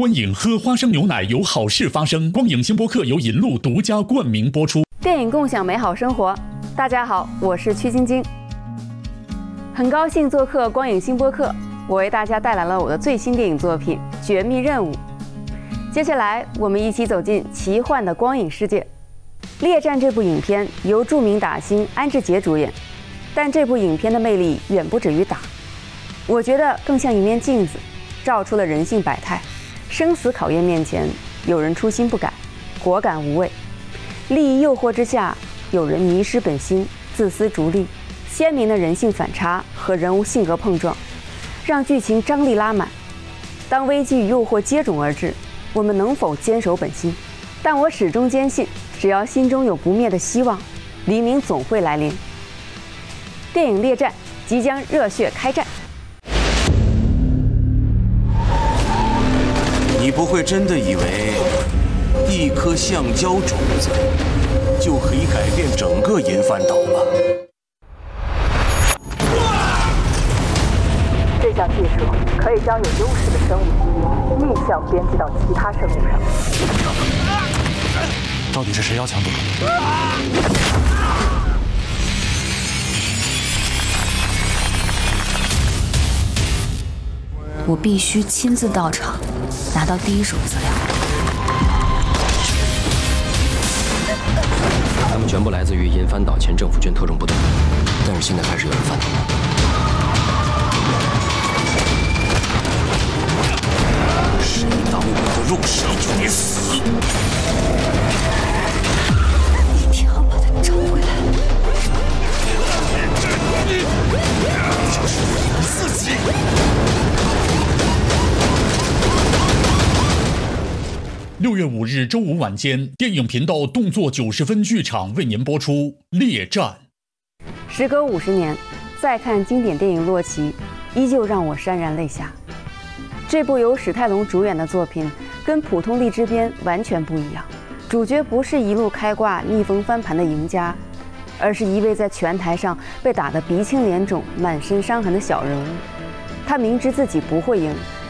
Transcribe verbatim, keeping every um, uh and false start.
观影喝花生牛奶有好事发生。光影新播客由银鹿独家冠名播出。 电影共享美好生活，大家好，我是曲晶晶，很高兴做客光影新播客，我为大家带来了我的最新电影作品《绝密任务》。接下来，我们一起走进奇幻的光影世界。《猎战》这部影片由著名打星安志杰主演，但这部影片的魅力远不止于打，我觉得更像一面镜子，照出了人性百态。生死考验面前，有人初心不改，果敢无畏；利益诱惑之下，有人迷失本心，自私逐利。鲜明的人性反差和人物性格碰撞，让剧情张力拉满。当危机与诱惑接踵而至，我们能否坚守本心？但我始终坚信，只要心中有不灭的希望，黎明总会来临。电影《猎战》即将热血开战。 你不会真的以为一颗橡胶种子就可以改变整个银帆岛吧？ 这项技术可以将有优势的生物基因逆向编辑到其他生物上。 到底是谁要强夺？ 我必须亲自到场，拿到第一手资料。 他们全部来自于银帆岛前政府军特种部队，但是现在开始有人反动了。 谁挡我的肉身就得死！ 一定要把他找回来。 就是我自己。 六月五日周五晚间，电影频道动作九十分剧场为您播出《猎战》。 时隔五十年，再看经典电影《洛奇》，依旧让我潸然泪下。这部由史泰龙主演的作品，跟普通荔枝边完全不一样。主角不是一路开挂、逆风翻盘的赢家，而是一位在拳台上被打得鼻青脸肿、满身伤痕的小人物。他明知自己不会赢，